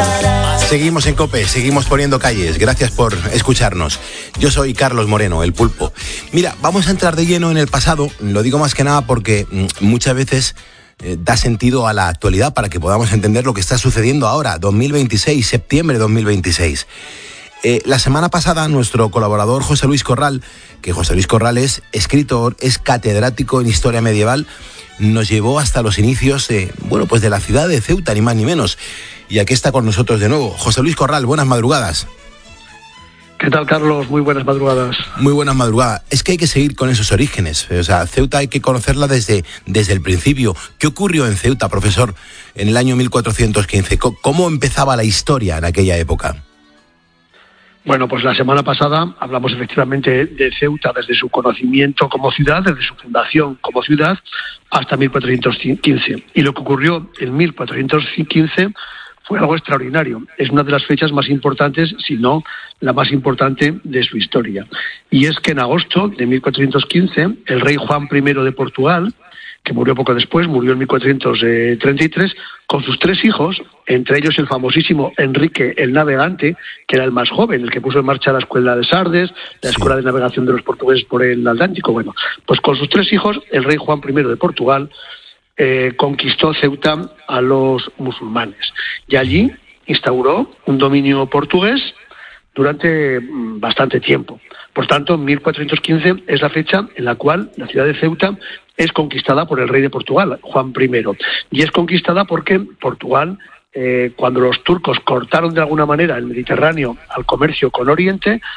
Seguimos en COPE, seguimos poniendo calles. Gracias por escucharnos. Yo soy Carlos Moreno, el Pulpo. Mira, vamos a entrar de lleno en el pasado. Lo digo más que nada porque muchas veces da sentido a la actualidad para que podamos entender lo que está sucediendo ahora, 2026, septiembre de 2026. La semana pasada nuestro colaborador José Luis Corral, que José Luis Corral es escritor, es catedrático en Historia Medieval, nos llevó hasta los inicios de la ciudad de Ceuta, ni más ni menos. Y aquí está con nosotros de nuevo. José Luis Corral, buenas madrugadas. ¿Qué tal, Carlos? Muy buenas madrugadas. Muy buenas madrugadas. Es que hay que seguir con esos orígenes. O sea, Ceuta hay que conocerla desde el principio. ¿Qué ocurrió en Ceuta, profesor, en el año 1415? ¿Cómo empezaba la historia en aquella época? Bueno, pues la semana pasada hablamos efectivamente de Ceuta desde su conocimiento como ciudad, desde su fundación como ciudad, hasta 1415. Y lo que ocurrió en 1415 fue algo extraordinario. Es una de las fechas más importantes, si no la más importante de su historia. Y es que en agosto de 1415, el rey Juan I de Portugal, que murió poco después, murió en 1433, con sus 3 hijos, entre ellos el famosísimo Enrique el Navegante, que era el más joven, el que puso en marcha la escuela de Sardes, la escuela de navegación de los portugueses por el Atlántico. Bueno, pues con sus 3 hijos, el rey Juan I de Portugal conquistó Ceuta a los musulmanes y allí instauró un dominio portugués durante bastante tiempo. Por tanto, 1415 es la fecha en la cual la ciudad de Ceuta es conquistada por el rey de Portugal, Juan I. Y es conquistada porque Portugal, cuando los turcos cortaron de alguna manera el Mediterráneo al comercio con Oriente,